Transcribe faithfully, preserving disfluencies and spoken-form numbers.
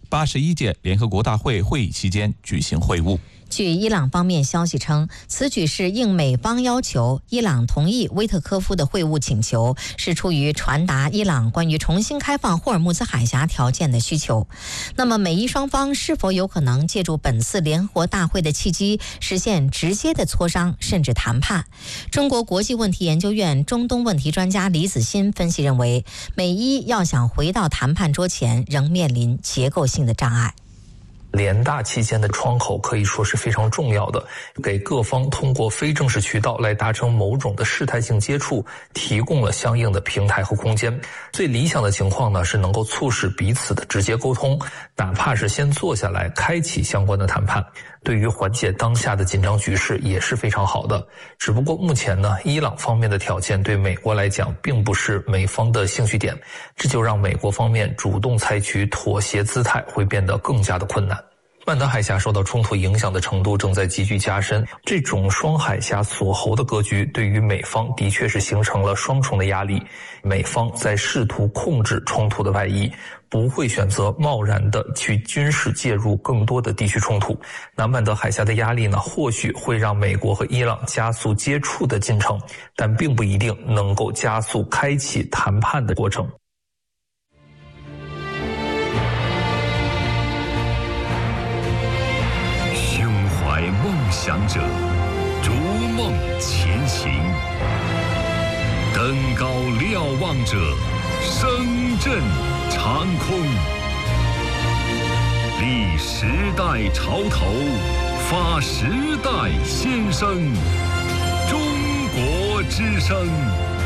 八十一届联合国大会会议期间举行会晤。 据伊朗方面消息称，此举是应美方要求，伊朗同意威特科夫的会晤请求，是出于传达伊朗关于重新开放霍尔木兹海峡条件的需求。那么，美伊双方是否有可能借助本次联合国大会的契机，实现直接的磋商甚至谈判？中国国际问题研究院中东问题专家李子欣分析认为，美伊要想回到谈判桌前，仍面临结构性的障碍。 联大期间的窗口可以说是非常重要的，给各方通过非正式渠道来达成某种的试探性接触提供了相应的平台和空间。最理想的情况呢，是能够促使彼此的直接沟通，哪怕是先坐下来开启相关的谈判，对于缓解当下的紧张局势也是非常好的。只不过目前呢，伊朗方面的条件对美国来讲并不是美方的兴趣点，这就让美国方面主动采取妥协姿态会变得更加的困难。曼德海峡受到冲突影响的程度正在急剧加深，这种双海峡锁喉的格局对于美方的确是形成了双重的压力。美方在试图控制冲突的外衣，不会选择贸然的去军事介入更多的地区冲突。那曼德海峡的压力呢，或许会让美国和伊朗加速接触的进程，但并不一定能够加速开启谈判的过程。 梦想者逐梦前行，登高瞭望者声震长空，立时代潮头，发时代先声，中国之声。